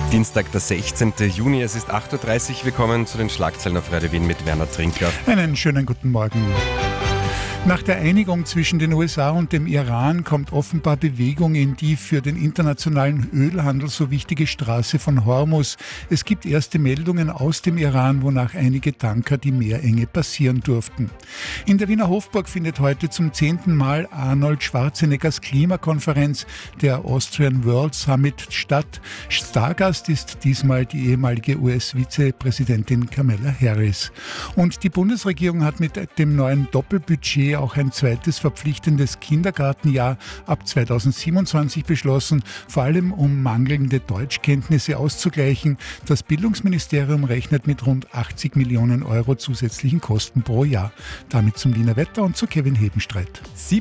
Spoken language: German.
Dienstag, der 16. Juni, es ist 8.30 Uhr. Willkommen zu den Schlagzeilen auf Radio Wien mit Werner Trinker. Einen schönen guten Morgen. Nach der Einigung zwischen den USA und dem Iran kommt offenbar Bewegung in die für den internationalen Ölhandel so wichtige Straße von Hormuz. Es gibt erste Meldungen aus dem Iran, wonach einige Tanker die Meerenge passieren durften. In der Wiener Hofburg findet heute zum 10. Mal Arnold Schwarzeneggers Klimakonferenz, der Austrian World Summit, statt. Stargast ist diesmal die ehemalige US-Vizepräsidentin Kamala Harris. Und die Bundesregierung hat mit dem neuen Doppelbudget auch ein zweites verpflichtendes Kindergartenjahr ab 2027 beschlossen, vor allem um mangelnde Deutschkenntnisse auszugleichen. Das Bildungsministerium rechnet mit rund 80 Millionen Euro zusätzlichen Kosten pro Jahr. Damit zum Wiener Wetter und zu Kevin Hebenstreit.